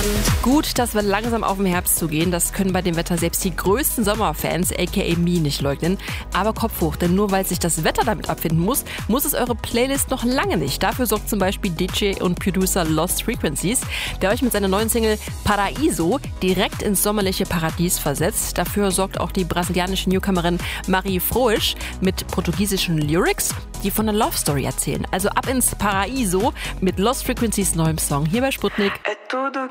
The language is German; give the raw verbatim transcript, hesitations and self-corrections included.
Gut, dass wir langsam auf den Herbst zugehen. Das können bei dem Wetter selbst die größten Sommerfans, aka me, nicht leugnen. Aber Kopf hoch, denn nur weil sich das Wetter damit abfinden muss, muss es eure Playlist noch lange nicht. Dafür sorgt zum Beispiel D J und Producer Lost Frequencies, der euch mit seiner neuen Single Paraíso direkt ins sommerliche Paradies versetzt. Dafür sorgt auch die brasilianische Newcomerin Marie Froisch mit portugiesischen Lyrics, die von einer Love Story erzählen. Also ab ins Paraíso mit Lost Frequencies neuem Song hier bei Sputnik.